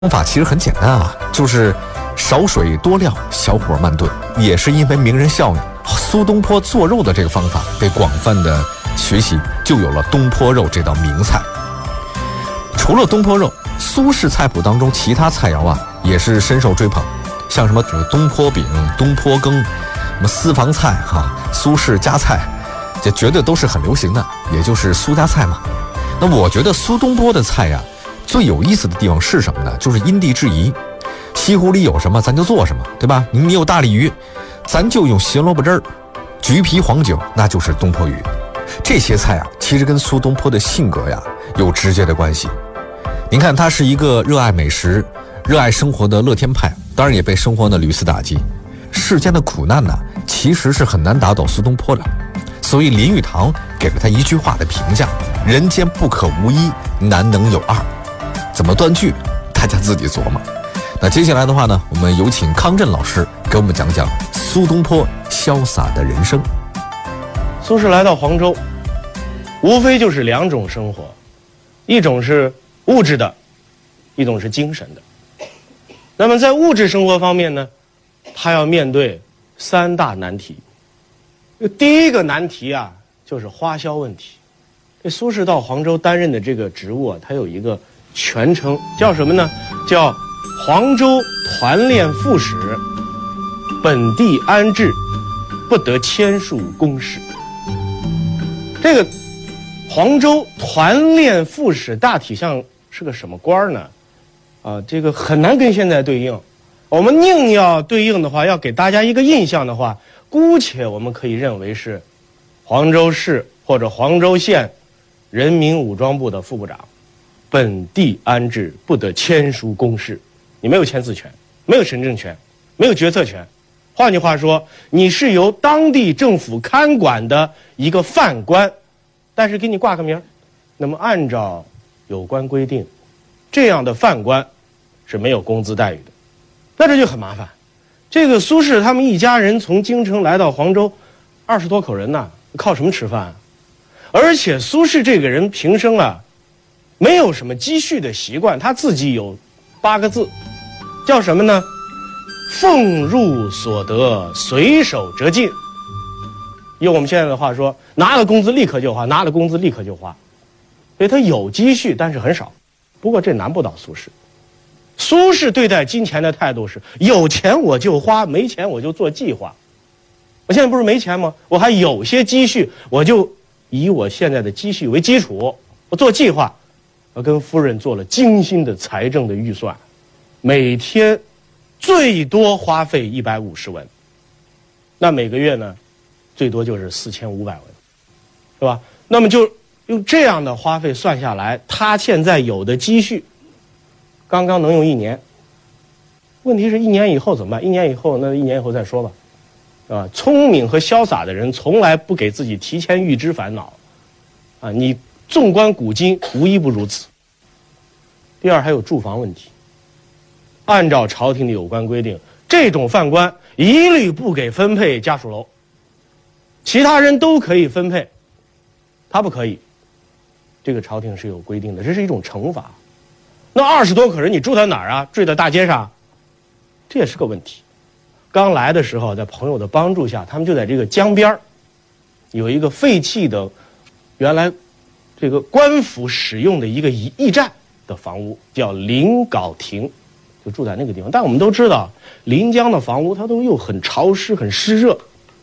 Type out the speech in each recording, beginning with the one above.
方法其实很简单啊，就是少水多料，小火慢炖。也是因为名人效应，苏东坡做肉的这个方法被广泛的学习，就有了东坡肉这道名菜。除了东坡肉，苏式菜谱当中其他菜肴啊也是深受追捧，像什么东坡饼、东坡羹、什么私房菜苏式家菜，这绝对都是很流行的，也就是苏家菜嘛。那我觉得苏东坡的菜呀，最有意思的地方是什么呢？就是因地制宜，西湖里有什么咱就做什么，对吧？你有大鲤鱼，咱就用咸萝卜汁儿，橘皮黄酒，那就是东坡鱼。这些菜啊，其实跟苏东坡的性格呀有直接的关系。您看，他是一个热爱美食、热爱生活的乐天派，当然也被生活呢屡次打击。世间的苦难呢，其实是很难打倒苏东坡的。所以林语堂给了他一句话的评价：人间不可无一，难能有二。怎么断句，大家自己琢磨。那接下来的话呢，我们有请康震老师给我们讲讲苏东坡潇洒的人生。 苏轼来到黄州，无非就是两种生活，一种是物质的，一种是精神的。那么在物质生活方面呢，他要面对三大难题。第一个难题啊，就是花销问题。这苏轼到黄州担任的这个职务啊，他有一个全称，叫什么呢？叫黄州团练副使，本地安置，不得签署公事。这个黄州团练副使大体上是个什么官呢？这个很难跟现在对应。我们硬要对应的话，要给大家一个印象的话，姑且我们可以认为是黄州市或者黄州县人民武装部的副部长，本地安置，不得签署公事。你没有签字权，没有行政权，没有决策权。换句话说，你是由当地政府看管的一个犯官，但是给你挂个名。那么按照有关规定，这样的犯官是没有工资待遇的。那这就很麻烦。这个苏轼他们一家人从京城来到黄州，20多口人呐，靠什么吃饭啊？而且苏轼这个人平生啊，没有什么积蓄的习惯，他自己有8个字，叫什么呢？俸入所得，随手折尽。用我们现在的话说，拿了工资立刻就花，拿了工资立刻就花。所以他有积蓄，但是很少。不过这难不倒苏轼。苏轼对待金钱的态度是：有钱我就花，没钱我就做计划。我现在不是没钱吗？我还有些积蓄，我就以我现在的积蓄为基础，我做计划。我跟夫人做了精心的财政的预算，每天最多花费150文，那每个月呢，最多就是4500文，是吧？那么就用这样的花费算下来，他现在有的积蓄刚刚能用1年。问题是1年以后怎么办？1年以后，那1年以后再说吧。聪明和潇洒的人从来不给自己提前预知烦恼。你纵观古今，无一不如此。第二，还有住房问题。按照朝廷的有关规定，这种犯官一律不给分配家属楼，其他人都可以分配，他不可以。这个朝廷是有规定的，这是一种惩罚。那20多口人，你住在哪儿啊？睡在大街上，这也是个问题。刚来的时候，在朋友的帮助下，他们就在这个江边有一个废弃的，原来这个官府使用的一个驿站的房屋，叫临镐亭，就住在那个地方。但我们都知道，临江的房屋它都又很潮湿、很湿热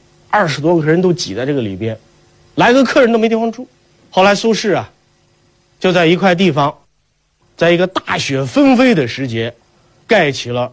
，20多个人都挤在这个里边，来个客人都没地方住。后来苏轼啊，就在一块地方，在一个大雪纷飞的时节，盖起了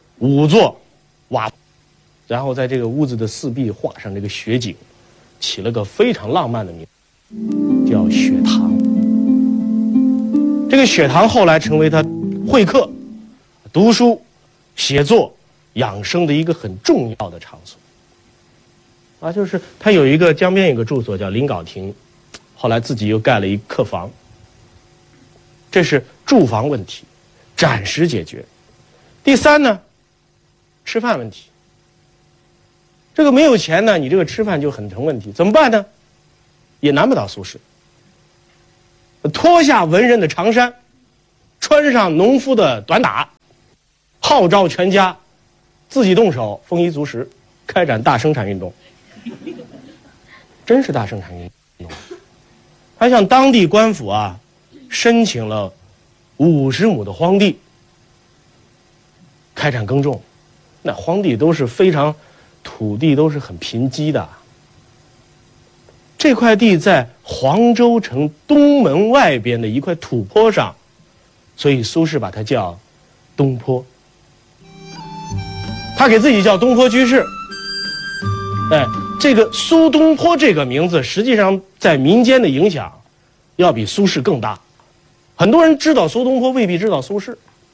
5座瓦，然后在这个屋子的四壁画上这个雪景，起了个非常浪漫的名字，叫雪堂。这个雪堂后来成为他会客、读书、写作、养生的一个很重要的场所。就是他有一个江边有个住所叫临镐亭，后来自己又盖了一客房。这是住房问题，暂时解决。第三呢，吃饭问题。这个没有钱呢，你这个吃饭就很成问题，怎么办呢？也难不倒苏轼。脱下文人的长衫， 穿上农夫的短打，号召全家自己动手，丰衣足食，开展大生产运动。真是大生产运动。还向当地官府啊申请了50亩的荒地，开展耕种。那荒地都是非常，土地都是很贫瘠的。这块地在黄州城东门外边的一块土坡上，所以苏轼把它叫东坡。他给自己叫东坡居士。哎，这个苏东坡这个名字，实际上在民间的影响要比苏轼更大。很多人知道苏东坡，未必知道苏轼。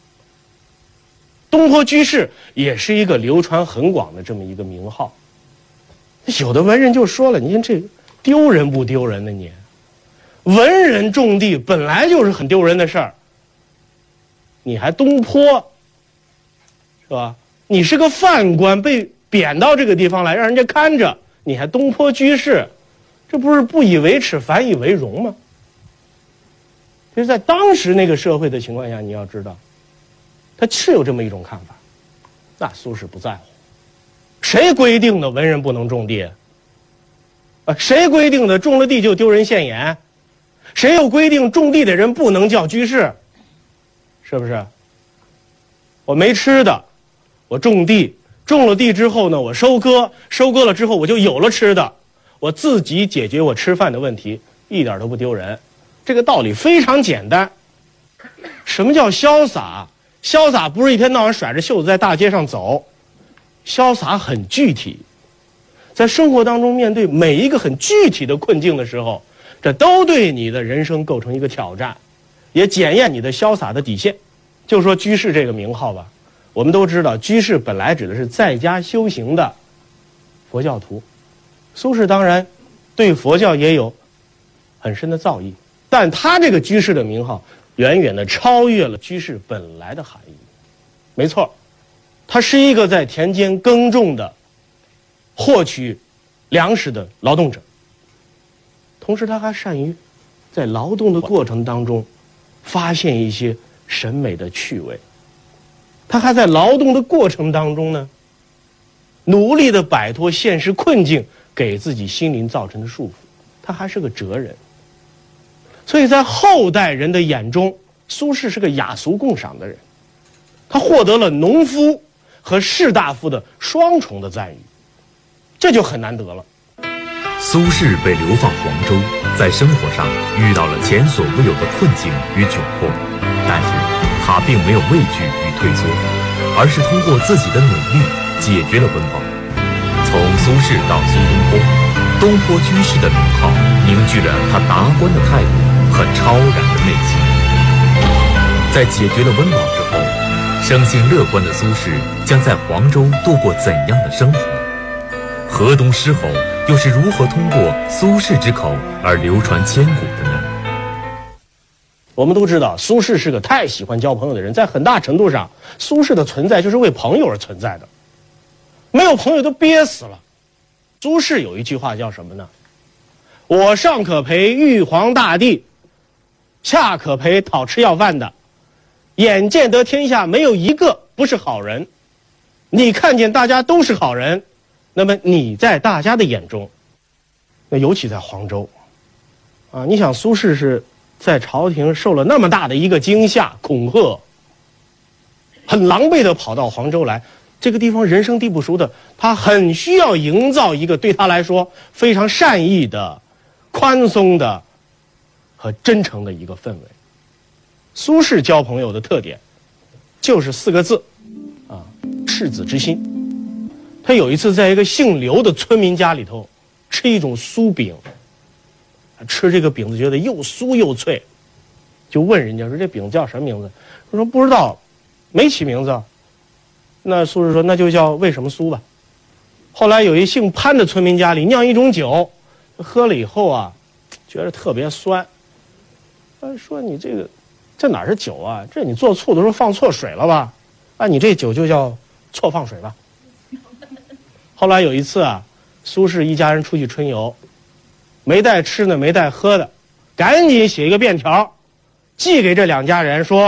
东坡居士也是一个流传很广的这么一个名号。有的文人就说了，你看这丢人不丢人呢？你文人种地本来就是很丢人的事儿，你还东坡，是吧？你是个犯官，被贬到这个地方来，让人家看着，你还东坡居士，这不是不以为耻反以为荣吗？其实在当时那个社会的情况下，你要知道他是有这么一种看法。那苏轼不在乎，谁规定的文人不能种地？谁规定的种了地就丢人现眼？谁又规定种地的人不能叫居士？是不是？我没吃的，我种地，种了地之后呢，我收割，收割了之后我就有了吃的，我自己解决我吃饭的问题，一点都不丢人。这个道理非常简单。什么叫潇洒？潇洒不是一天到晚甩着袖子在大街上走，潇洒很具体。在生活当中面对每一个很具体的困境的时候，这都对你的人生构成一个挑战，也检验你的潇洒的底线。就说居士这个名号吧，我们都知道居士本来指的是在家修行的佛教徒，苏轼当然对佛教也有很深的造诣，但他这个居士的名号远远的超越了居士本来的含义。没错，他是一个在田间耕种的获取粮食的劳动者，同时他还善于在劳动的过程当中发现一些审美的趣味。他还在劳动的过程当中呢，努力的摆脱现实困境给自己心灵造成的束缚。他还是个哲人，所以在后代人的眼中，苏轼是个雅俗共赏的人。他获得了农夫和士大夫的双重的赞誉，这就很难得了。 苏轼被流放黄州，在生活上遇到了前所未有的困境与窘迫，但是他并没有畏惧与退缩，而是通过自己的努力解决了温饱。从苏轼到苏东坡，东坡居士的名号凝聚了他达观的态度和超然的内心。在解决了温饱之后，生性乐观的苏轼将在黄州度过怎样的生活？河东狮吼又是如何通过苏轼之口而流传千古的呢？ 我们都知道苏轼是个太喜欢交朋友的人，在很大程度上苏轼的存在就是为朋友而存在的，没有朋友都憋死了。苏轼有一句话叫什么呢？我上可陪玉皇大帝，下可陪讨吃要饭的，眼见得天下没有一个不是好人。你看见大家都是好人，那么你在大家的眼中，那尤其在黄州啊，你想苏轼是在朝廷受了那么大的一个惊吓恐吓，很狼狈地跑到黄州来，这个地方人生地不熟的，他很需要营造一个对他来说非常善意的、宽松的和真诚的一个氛围。苏轼交朋友的特点就是4个字啊，赤子之心。他有一次在一个姓刘的村民家里头吃一种酥饼，吃这个饼子觉得又酥又脆，就问人家说这饼叫什么名字？他说不知道，没起名字。那苏轼说那就叫为什么酥吧。后来有一姓潘的村民家里酿一种酒，喝了以后啊觉得特别酸，说你这哪是酒啊，这你做醋的时候放错水了吧，啊你这酒就叫错放水吧。后来有一次啊，苏轼一家人出去春游，没带吃的没带喝的，赶紧写一个便条寄给这2家人说，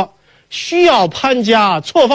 需要潘家错放。